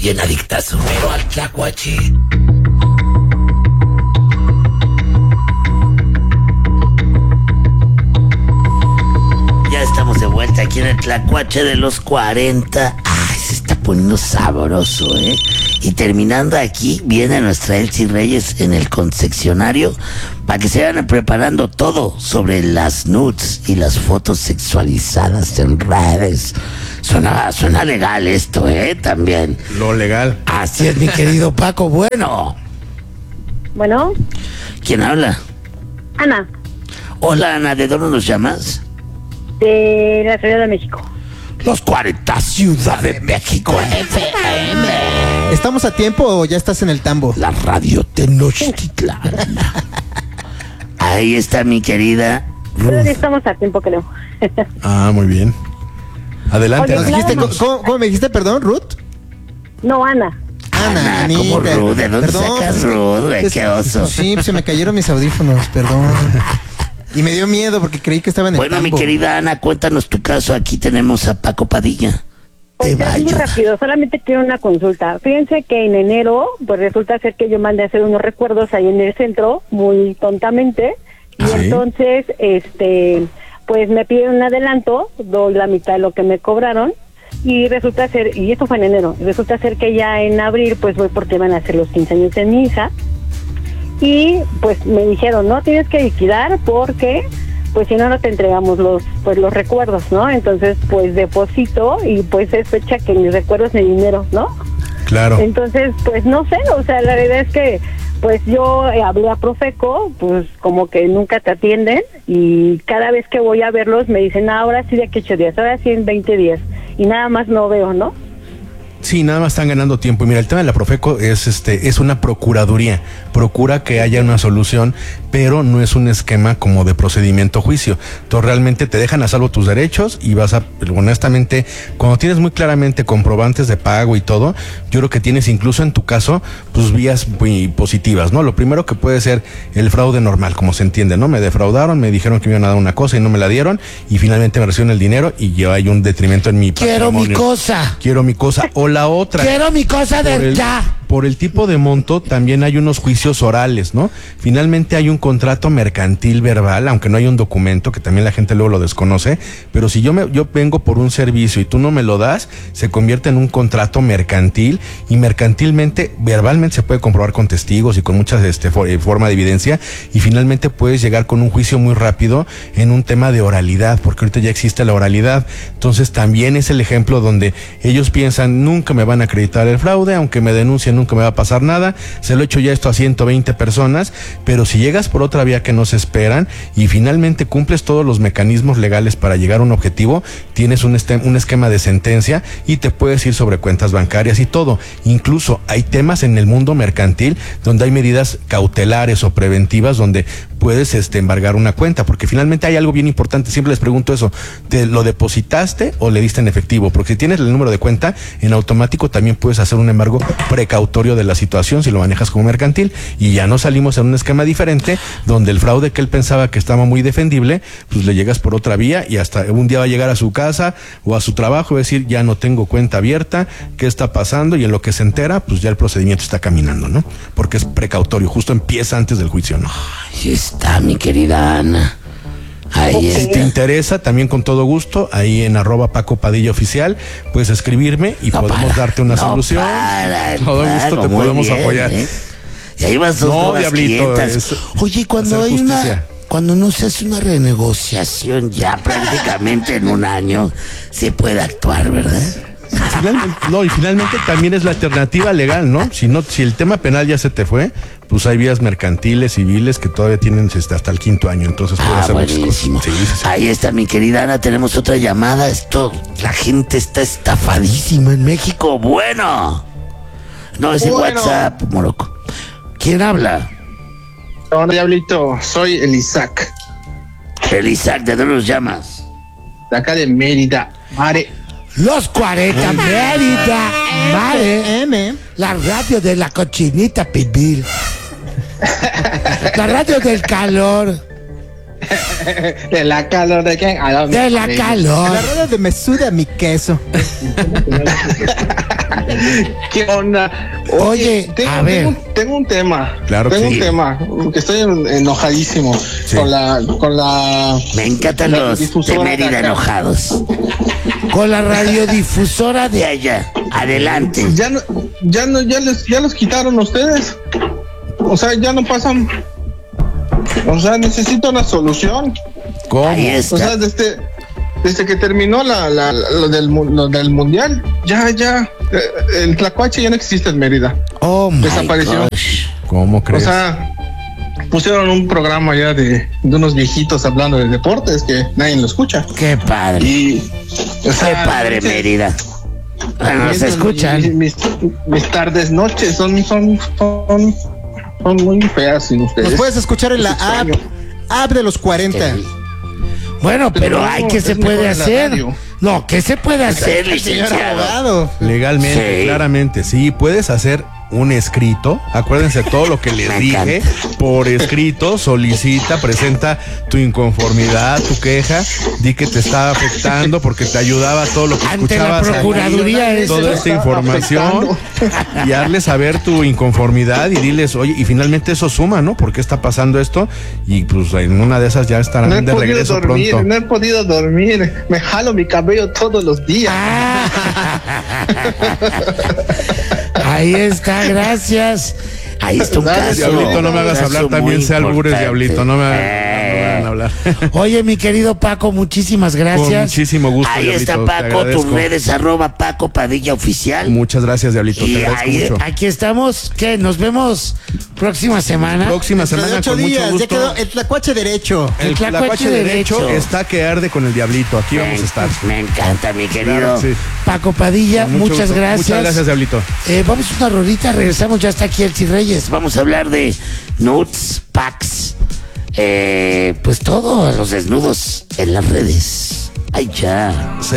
bien adictazo, pero al tlacuache. Ya estamos de vuelta aquí en el tlacuache de los 40. Ay, se está poniendo sabroso, ¿eh? Y terminando aquí, viene nuestra Elsie Reyes en el confeccionario para que se vayan preparando todo sobre las nudes y las fotos sexualizadas en redes. Suena legal esto, ¿eh? También. Lo legal. Así es, mi querido Paco. Bueno. Bueno, ¿Quién habla? Ana, Hola, Ana. ¿De dónde nos llamas? de la Ciudad de México. Los 40, Ciudad de México, FM. ¿Estamos a tiempo o ya estás en el tambo? La radio Tenochtitlán. Ahí está mi querida Pero Ruth. estamos a tiempo, creo. Ah, muy bien. Adelante. Oye, Ana. Dijiste, claro. ¿cómo me dijiste, perdón, Ruth? No, Ana. Ana, como Anita. Ruth. ¿De dónde sacas Ruth, güey? Qué oso. Sí, pues se me cayeron mis audífonos, perdón. Y me dio miedo porque creí que estaba en el Bueno, mi tambo. querida Ana, cuéntanos tu caso. Aquí tenemos a Paco Padilla. Te Pues va a es muy ayudar. rápido, solamente quiero una consulta. Fíjense que en enero, pues resulta ser que yo mandé a hacer unos recuerdos ahí en el centro, muy tontamente, y Sí. entonces, pues me piden un adelanto, doy la mitad de lo que me cobraron, y resulta ser, y esto fue en enero, resulta ser que ya en abril, pues voy porque van a hacer los 15 años de mi hija, y pues me dijeron, no, tienes que liquidar porque pues si no, no te entregamos los recuerdos, ¿no? Entonces, pues deposito y pues es fecha que mis recuerdos ni dinero, ¿no? Claro. Entonces, pues no sé, o sea, la verdad es que pues yo hablé a Profeco, pues como que nunca te atienden y cada vez que voy a verlos me dicen, ahora sí de aquí 8 días, ahora sí en 20 días y nada más no veo, ¿no? Sí, nada más están ganando tiempo. Y mira, el tema de la Profeco es una procuraduría. Procura que haya una solución, pero no es un esquema como de procedimiento juicio. Entonces realmente te dejan a salvo tus derechos y vas a, honestamente, cuando tienes muy claramente comprobantes de pago y todo, yo creo que tienes incluso en tu caso, pues vías muy positivas, ¿no? Lo primero que puede ser el fraude normal, como se entiende, ¿no? Me defraudaron, me dijeron que me iban a dar una cosa y no me la dieron y finalmente me recibieron el dinero y ya hay un detrimento en mi Quiero mi patrimonio. cosa. Quiero mi cosa. O la otra. Quiero mi cosa de ya. Por el tipo de monto también hay unos juicios orales, ¿no? Finalmente hay un contrato mercantil verbal, aunque no hay un documento, que también la gente luego lo desconoce, pero si yo vengo por un servicio y tú no me lo das, se convierte en un contrato mercantil y mercantilmente, verbalmente se puede comprobar con testigos y con muchas forma de evidencia y finalmente puedes llegar con un juicio muy rápido en un tema de oralidad, porque ahorita ya existe la oralidad. Entonces también es el ejemplo donde ellos piensan, nunca me van a acreditar el fraude, aunque me denuncien, nunca me va a pasar nada, se lo he hecho ya esto a 120 personas, pero si llegas por otra vía que no se esperan y finalmente cumples todos los mecanismos legales para llegar a un objetivo, tienes un esquema de sentencia y te puedes ir sobre cuentas bancarias y todo. Incluso hay temas en el mundo mercantil donde hay medidas cautelares o preventivas donde puedes embargar una cuenta, porque finalmente hay algo bien importante, siempre les pregunto eso, ¿te lo depositaste o le diste en efectivo? Porque si tienes el número de cuenta, en automático también puedes hacer un embargo precautorio de la situación si lo manejas como mercantil y ya no salimos en un esquema diferente donde el fraude que él pensaba que estaba muy defendible, pues le llegas por otra vía y hasta un día va a llegar a su casa o a su trabajo y va a decir, ya no tengo cuenta abierta, ¿qué está pasando? Y en lo que se entera, pues ya el procedimiento está caminando, ¿no? Porque es precautorio, justo empieza antes del juicio, ¿no? Ahí está, mi querida Ana. Ahí Ok. Si te interesa, también con todo gusto, ahí en @Paco Padilla Oficial, puedes escribirme y podemos darte una solución. Todo gusto te muy podemos bien, apoyar. ¿eh? Ya llevas dos No, nuevas diablito, clientas. es Oye, y cuando hacer hay justicia. cuando no se hace una renegociación ya prácticamente en un año, se puede actuar, ¿verdad? Y finalmente también es la alternativa legal, ¿no? Si el tema penal ya se te fue, pues hay vías mercantiles, civiles que todavía tienen hasta el 5º año, entonces puedes hacer muchas buenísimo. cosas. Sí, sí, sí. Ahí está, mi querida Ana, tenemos otra llamada. La gente está estafadísima en México. Bueno. No, es en Bueno. WhatsApp, Moroco. ¿Quién habla? Hola, Diablito, soy el Isaac, El Isaac, ¿de dónde nos llamas? de acá de Mérida, Mare. Los 40, Mérida, Mare. La radio de la cochinita pibil. La radio del calor. De la calor de quién. De la calor. La rueda de me suda mi queso. ¿Qué onda? Oye, a ver. Tengo un tema. Claro que tengo sí. un tema. Que estoy enojadísimo Sí. con la. Me encantan La los de difusora Mérida de acá. enojados. Con la radiodifusora de allá. Adelante. Ya los quitaron ustedes. O sea, ya no pasan. O sea, necesito una solución. ¿Cómo? Ahí O está. sea, desde que terminó lo del mundial, ya, el Tlacuache ya no existe en Mérida. Oh my Desapareció. gosh. ¿Cómo O crees? sea, pusieron un programa ya de unos viejitos hablando de deportes que nadie lo escucha. Qué padre. Y, o Qué sea, padre, entonces, Mérida. Bueno, se escuchan. Mis tardes, noches son muy feas sin ustedes. Nos puedes escuchar en la app de los 40. Bueno, pero hay que se es mejor puede en la hacer. radio. No, ¿qué se puede hacer, El señor licenciado? abogado. Legalmente, Sí. claramente, sí, puedes hacer un escrito, acuérdense todo lo que les Me dije, encanta. por escrito, solicita, presenta tu inconformidad, tu queja, di que te está afectando porque te ayudaba todo lo que Ante la escuchabas ahí, Procuraduría es toda esta información y hazle saber tu inconformidad y diles, oye, y finalmente eso suma, ¿no? ¿Por qué está pasando esto? Y pues en una de esas ya estarán No he de podido regreso dormir, pronto. no he podido dormir. Me jalo mi cabello todos los días. Ahí está, gracias. Ahí está un caso. Diablito, no me hagas un hablar caso también, muy sé albures, importante. Diablito, no me hagan hablar. Oye, mi querido Paco, muchísimas Con gracias. muchísimo gusto, Ahí Diablito, está te Paco, tus agradezco. redes @Paco Padilla Oficial. Muchas gracias, Diablito, Y te agradezco ahí, mucho. aquí estamos. ¿Qué? Nos vemos próxima semana. Próxima Dentro de semana 8 con mucho días, ya gusto. quedó el Tlacuache derecho. El Tlacuache Tlacuache derecho derecho. está que arde con el Diablito. Aquí vamos a estar. Me encanta, mi querido Claro que sí. Paco Padilla. Con mucho Muchas gusto. gracias. Muchas gracias, Diablito. Vamos a una rolita, regresamos, ya está aquí Elsie Reyes. Vamos a hablar de nudes, packs, pues todo, los desnudos en las redes. Ay, ya.